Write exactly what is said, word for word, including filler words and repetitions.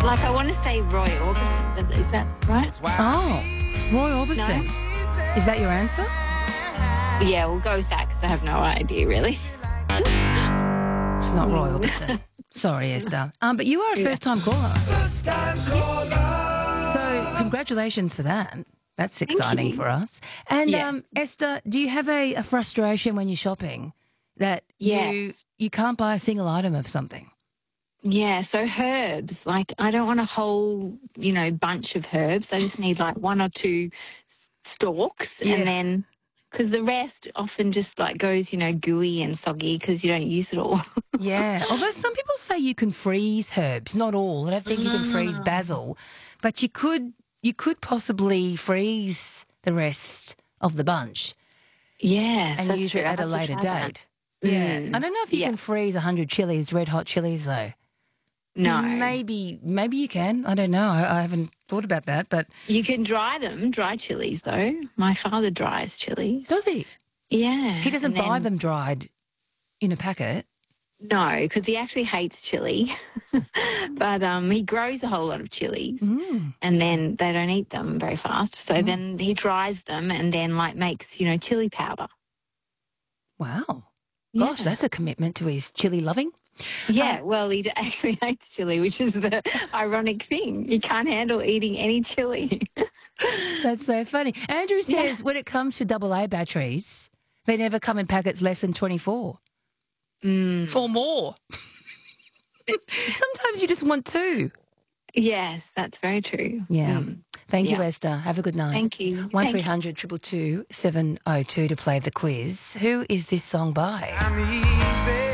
Like, I want to say Roy Orbison, but is that right? Oh, Roy Orbison. No? Is that your answer? Yeah, we'll go with that because I have no idea, really. It's not Roy Orbison. Sorry, Esther. Um, but you are a Yeah. first-time caller. First-time caller. So congratulations for that. That's exciting you. for us. And Yes. um, Esther, do you have a, a frustration when you're shopping that you Yes. you can't buy a single item of something? Yeah, so herbs, like I don't want a whole, you know, bunch of herbs. I just need like one or two s- stalks Yeah. and then, because the rest often just like goes, you know, gooey and soggy because you don't use it all. Yeah. Although some people say you can freeze herbs, not all. I don't think you can freeze Ah. basil, but you could you could possibly freeze the rest of the bunch Yes, and that's use true. it I'll at a have to later try that. date. Yeah. Mm. I don't know if you Yeah. can freeze one hundred chilies, red hot chilies, though. No. Maybe, maybe you can. I don't know. I, I haven't thought about that, but You can dry them, dry chilies though. My father dries chilies. does he? Yeah. He doesn't and buy then- them dried in a packet. No, because he actually hates chili. But um, he grows a whole lot of chilies. Mm. And then they don't eat them very fast. So then he dries them and then like makes, you know, chili powder. Wow. Yeah. Gosh, that's a commitment to his chili loving. Yeah, well, he d- actually hates chili, which is the ironic thing. He can't handle eating any chili. That's so funny. Andrew says when it comes to double A batteries, they never come in packets less than twenty-four Mm. or more. Sometimes you just want two. Yes, that's very true. Yeah. Mm. Thank you, Yeah. Esther. Have a good night. Thank you. One Thank three you. hundred two two two seven oh two to play the quiz. Who is this song by? I'm easy.